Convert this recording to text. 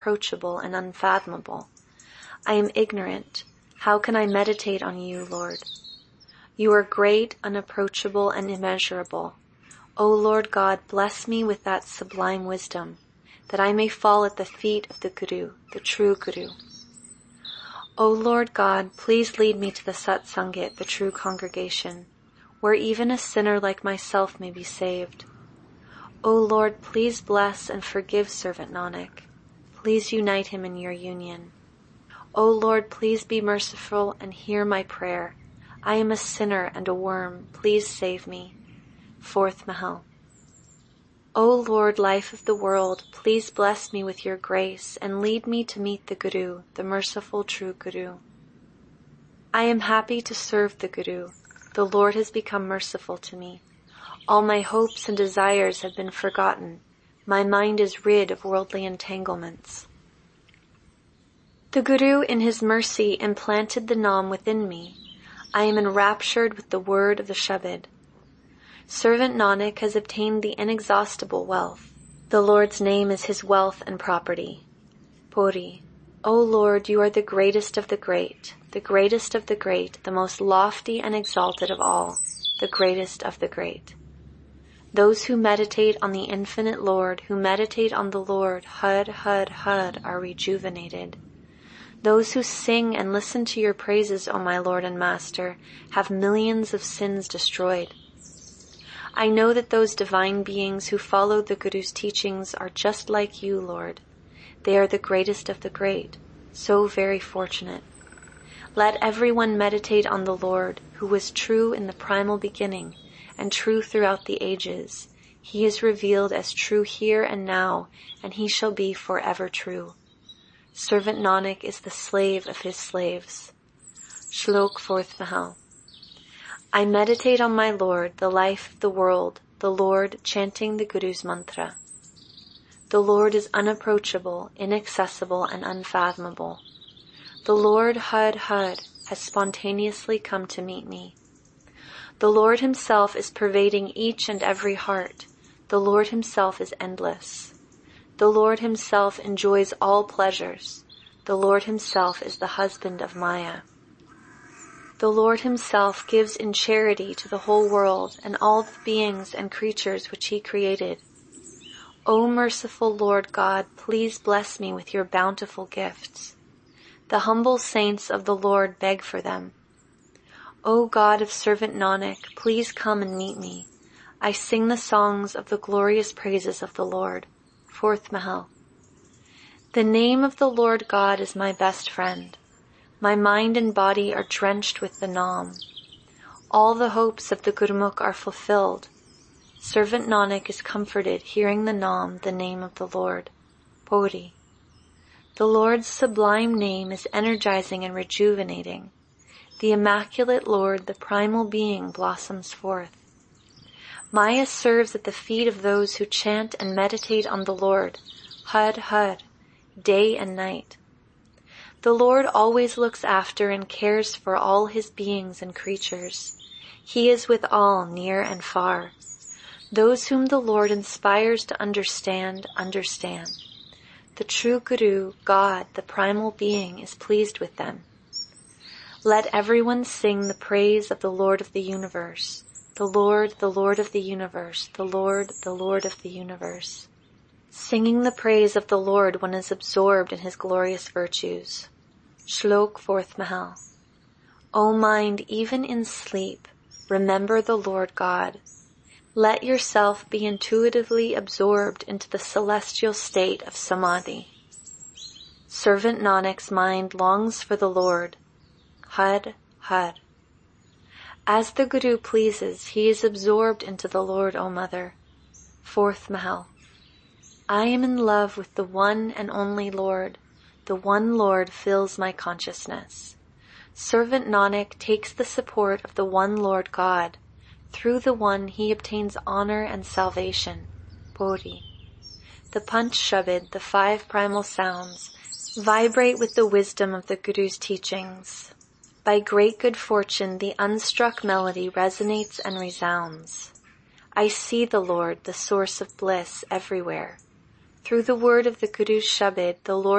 unapproachable and unfathomable. I am ignorant. How can I meditate on you, Lord? You are great, unapproachable, and immeasurable. O Lord God, bless me with that sublime wisdom, that I may fall at the feet of the Guru, the true Guru. O Lord God, please lead me to the Satsangit, the true congregation, where even a sinner like myself may be saved. O Lord, please bless and forgive servant Nanak. Please unite him in your union. O Lord, please be merciful and hear my prayer. I am a sinner and a worm. Please save me. Fourth Mahal. O Lord, life of the world, please bless me with your grace and lead me to meet the Guru, the merciful true Guru. I am happy to serve the Guru. The Lord has become merciful to me. All my hopes and desires have been forgotten. My mind is rid of worldly entanglements. The Guru in his mercy implanted the Naam within me. I am enraptured with the word of the Shabad. Servant Nanak has obtained the inexhaustible wealth. The Lord's name is his wealth and property. Puri. O Lord, you are the greatest of the great, the most lofty and exalted of all, the greatest of the great. Those who meditate on the infinite Lord, who meditate on the Lord, Hud, Hud, Hud, are rejuvenated. Those who sing and listen to your praises, O my Lord and Master, have millions of sins destroyed. I know that those divine beings who follow the Guru's teachings are just like you, Lord. They are the greatest of the great, so very fortunate. Let everyone meditate on the Lord, who was true in the primal beginning and true throughout the ages. He is revealed as true here and now, and he shall be forever true. Servant Nanak is the slave of his slaves. Shlok 4th Mahal. I meditate on my Lord, the life of the world, the Lord chanting the Guru's mantra. The Lord is unapproachable, inaccessible, and unfathomable. The Lord Hud Hud has spontaneously come to meet me. The Lord himself is pervading each and every heart. The Lord himself is endless. The Lord himself enjoys all pleasures. The Lord himself is the husband of Maya. The Lord himself gives in charity to the whole world and all the beings and creatures which he created. O merciful Lord God, please bless me with your bountiful gifts. The humble saints of the Lord beg for them. O God of servant Nanak, please come and meet me. I sing the songs of the glorious praises of the Lord. Fourth Mahal. The name of the Lord God is my best friend. My mind and body are drenched with the Naam. All the hopes of the Gurmukh are fulfilled. Servant Nanak is comforted hearing the Naam, the name of the Lord. Puri. The Lord's sublime name is energizing and rejuvenating. The immaculate Lord, the primal being, blossoms forth. Maya serves at the feet of those who chant and meditate on the Lord, Hud Hud, day and night. The Lord always looks after and cares for all his beings and creatures. He is with all, near and far. Those whom the Lord inspires to understand, understand. The true Guru, God, the primal being, is pleased with them. Let everyone sing the praise of the Lord of the universe. The Lord of the universe, the Lord of the universe. Singing the praise of the Lord, one is absorbed in his glorious virtues. Shlok 4th Mahal. O mind, even in sleep, remember the Lord God. Let yourself be intuitively absorbed into the celestial state of Samadhi. Servant Nanak's mind longs for the Lord. Hud, Hud. As the Guru pleases, he is absorbed into the Lord, O Mother. Fourth Mahal. I am in love with the one and only Lord. The one Lord fills my consciousness. Servant Nanak takes the support of the one Lord God. Through the one he obtains honor and salvation. Puri. The Panch Shabad, the 5 primal sounds, vibrate with the wisdom of the Guru's teachings. By great good fortune, the unstruck melody resonates and resounds. I see the Lord, the source of bliss, everywhere. Through the word of the Guru's Shabad, the Lord